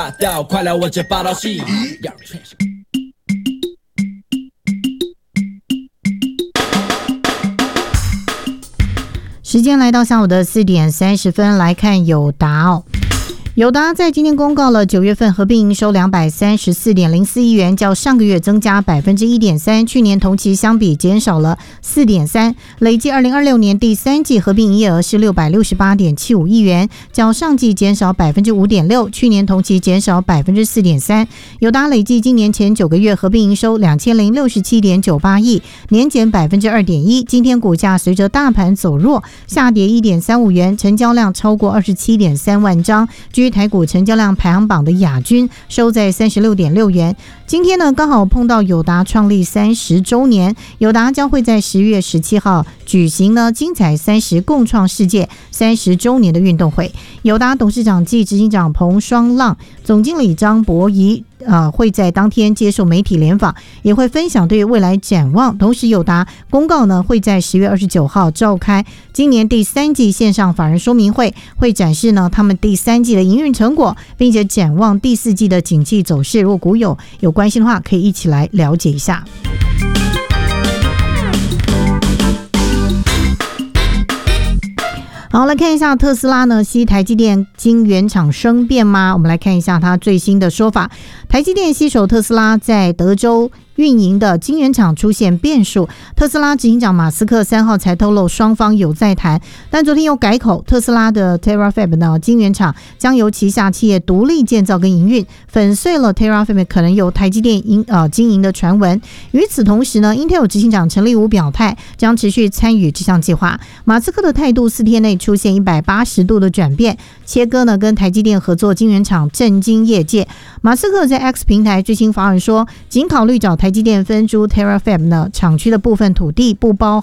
快来我这报道戏。 时间来到下午的4点30分，来看友达哦。友达在今天公告了9月份合并营收234.04亿元，较上个月增加 1.3%， 去年同期相比减少了 4.3%， 累计2026年第三季合并营业额是 668.75 亿元，较上季减少 5.6%， 去年同期减少 4.3%。 友达累计今年前9个月合并营收 2067.98 亿，年减 2.1%， 今天股价随着大盘走弱下跌 1.35 元，成交量超过 27.3 万张，居台股成交量排行榜的亚军，收在 36.6 元。今天呢，刚好碰到友达创立30周年，友达将会在10月17号举行呢精彩30共创世界30周年的运动会。友达董事长暨执行长彭双浪、总经理张博仪会在当天接受媒体联访，也会分享对未来展望。同时，友达公告呢，会在10月29号召开今年第三季线上法人说明会，会展示呢他们第三季的营运成果，并且展望第四季的景气走势。如果股友有关心的话，可以一起来了解一下。好，来看一下特斯拉呢，吸台积电晶圆厂生变吗？我们来看一下它最新的说法。台积电携手特斯拉在德州运营的晶圆厂出现变数，特斯拉执行长马斯克3号才透露双方有在谈，但昨天又改口，特斯拉的 Terafab 呢晶圆厂将由旗下企业独立建造跟营运，粉碎了 Terafab 可能由台积电经营的传闻。与此同时呢 Intel 执行长陈立武表态将持续参与这项计划。马斯克的态度4天内出现180度的转变，切割呢跟台积电合作晶圆厂震惊业界。马斯克在 X 平台最新发文说，仅考虑找台积电分租 Terafab 呢厂区的部分土地，不包